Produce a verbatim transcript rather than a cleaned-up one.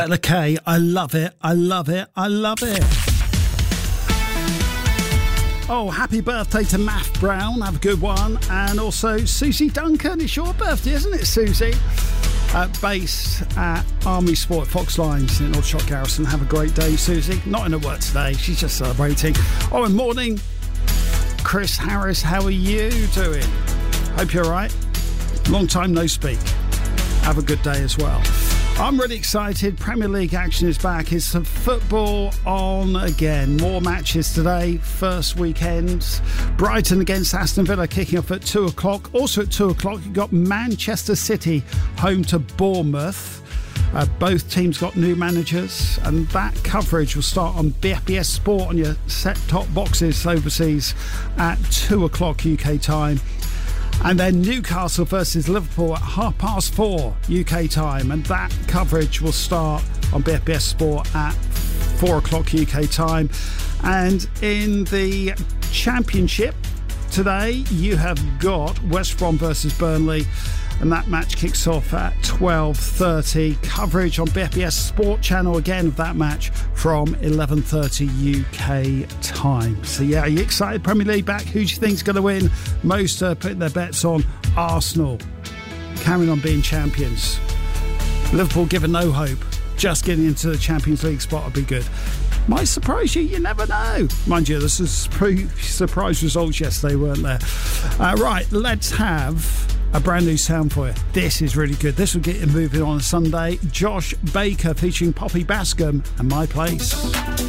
Okay, I love it, I love it, I love it. Oh, happy birthday to Math Brown, have a good one. And also Susie Duncan, it's your birthday, isn't it, Susie? Uh, based at Army Sport Fox Lines in Aldershot Garrison. Have a great day, Susie. Not in her work today, she's just celebrating. Oh, and morning, Chris Harris, how are you doing? Hope you're all right. Long time no speak. Have a good day as well. I'm really excited. Premier League action is back. It's some football on again. More matches today. First weekend. Brighton against Aston Villa kicking off at two o'clock. Also at two o'clock, you've got Manchester City home to Bournemouth. Uh, both teams got new managers, and that coverage will start on B F B S Sport on your set-top boxes overseas at two o'clock U K time. And then Newcastle versus Liverpool at half past four U K time. And that coverage will start on B F B S Sport at four o'clock U K time. And in the Championship today, you have got West Brom versus Burnley. And that match kicks off at twelve thirty. Coverage on B F B S Sport channel again of that match from eleven thirty U K time. So yeah, are you excited? Premier League back. Who do you think's going to win? Most are putting their bets on Arsenal, carrying on being champions. Liverpool given no hope. Just getting into the Champions League spot would be good. Might surprise you, you never know. Mind you, this is pretty surprise results yesterday, weren't there? Uh, right, let's have a brand new sound for you. This is really good. This will get you moving on a Sunday. Josh Baker featuring Poppy Bascom and My Place.